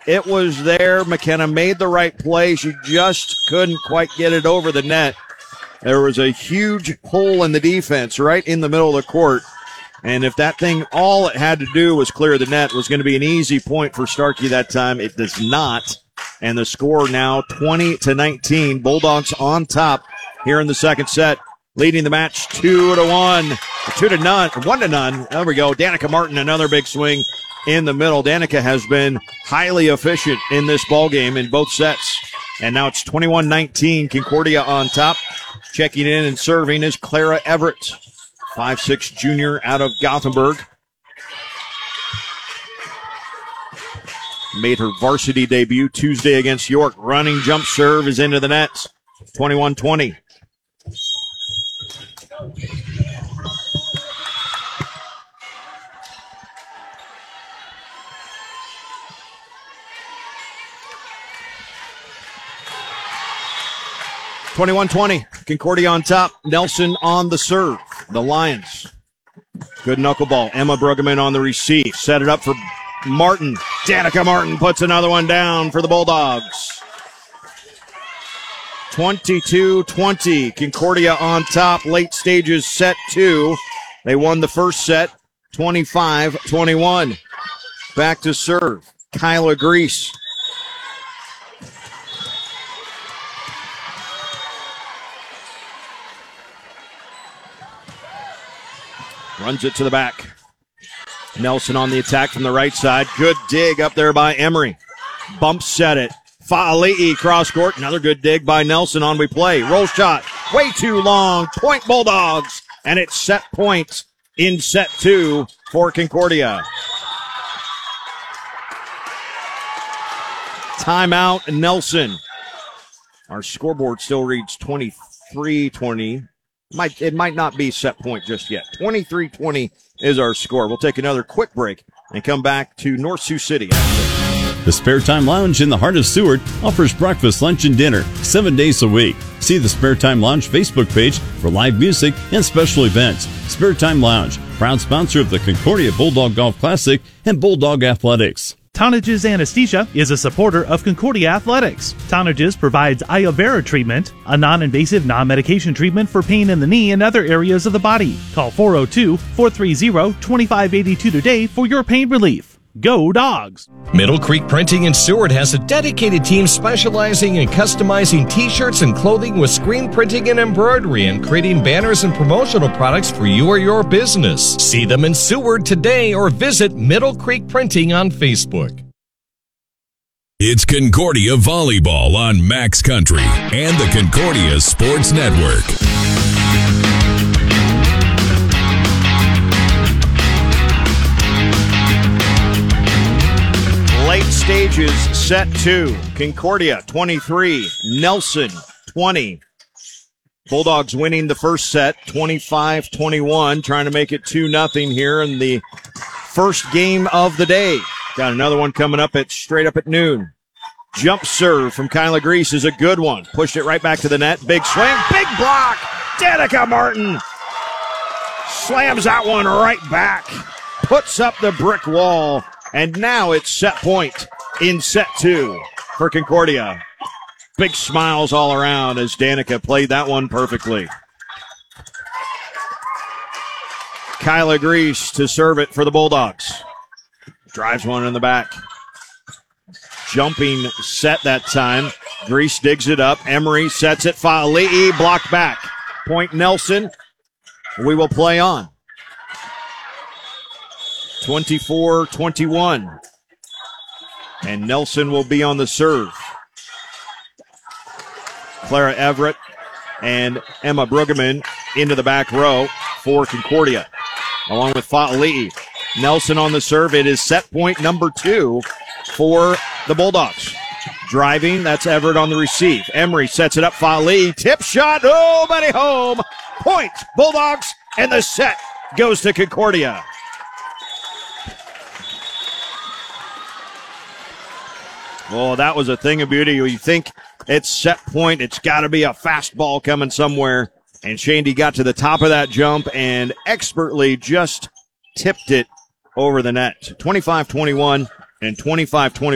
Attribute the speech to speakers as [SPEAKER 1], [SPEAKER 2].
[SPEAKER 1] It was there. McKenna made the right play. She just couldn't quite get it over the net. There was a huge hole in the defense right in the middle of the court. And if that thing, all it had to do was clear the net, was going to be an easy point for Starkey that time. It does not. And the score now 20-19. Bulldogs on top here in the second set, leading the match 2-1. 1-0. There we go. Danica Martin, another big swing in the middle. Danica has been highly efficient in this ballgame in both sets. And now it's 21-19. Concordia on top. Checking in and serving is Clara Everett, 5'6" junior out of Gothenburg. Made her varsity debut Tuesday against York. Running jump serve is into the nets. 21-20. Concordia on top. Nelson on the serve. The Lions. Good knuckleball. Emma Bruggeman on the receive. Set it up for Martin. Danica Martin puts another one down for the Bulldogs. 22-20. Concordia on top. Late stages set 2. They won the first set 25-21. Back to serve. Kyla Grease. Runs it to the back. Nelson on the attack from the right side. Good dig up there by Emery. Bump set it. Fa'ali'i cross court. Another good dig by Nelson on we play. Roll shot. Way too long. Point Bulldogs. And it's set point in set 2 for Concordia. Timeout Nelson. Our scoreboard still reads 23-20. It might not be set point just yet. 23-20 is our score. We'll take another quick break and come back to North Sioux City.
[SPEAKER 2] The Spare Time Lounge in the heart of Seward offers breakfast, lunch, and dinner 7 days a week. See the Spare Time Lounge Facebook page for live music and special events. Spare Time Lounge, proud sponsor of the Concordia Bulldog Golf Classic and Bulldog Athletics.
[SPEAKER 3] Tonages Anesthesia is a supporter of Concordia Athletics. Tonages provides iovera treatment, a non-invasive, non-medication treatment for pain in the knee and other areas of the body. Call 402-430-2582 today for your pain relief. Go Dogs!
[SPEAKER 4] Middle Creek Printing in Seward has a dedicated team specializing in customizing t-shirts and clothing with screen printing and embroidery and creating banners and promotional products for you or your business. See them in Seward today or visit Middle Creek Printing on Facebook.
[SPEAKER 5] It's Concordia Volleyball on Max Country and the Concordia Sports Network.
[SPEAKER 1] Late stages, set 2. Concordia 23, Nelson 20. Bulldogs winning the first set 25-21, trying to make it 2-0 here in the first game of the day. Got another one coming up straight up at noon. Jump serve from Kyla Grease is a good one. Pushed it right back to the net. Big swing, big block. Danica Martin slams that one right back. Puts up the brick wall. And now it's set point in set 2 for Concordia. Big smiles all around as Danica played that one perfectly. Kyla Grease to serve it for the Bulldogs. Drives one in the back. Jumping set that time. Grease digs it up. Emery sets it. Fa'ali'i blocked back. Point Nelson. We will play on. 24-21. And Nelson will be on the serve. Clara Everett and Emma Bruggeman into the back row for Concordia, along with Fa'ali'i. Nelson on the serve. It is set point number 2 for the Bulldogs. Driving, that's Everett on the receive. Emery sets it up. Fa'ali'i. Tip shot. Nobody home. Point Bulldogs, and the set goes to Concordia. Well, that was a thing of beauty. You think it's set point, it's got to be a fast ball coming somewhere. And Shandy got to the top of that jump and expertly just tipped it over the net. 25-21 and 25-21.